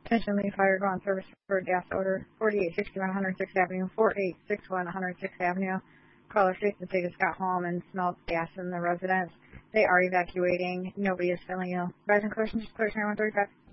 Attention, Lee Fire, go on service for gas odor, 4861 106th Avenue, 4861 106th Avenue. Caller states that they just got home and smelled gas in the residence. They are evacuating. Nobody is feeling ill. Rise and questions, clear 135.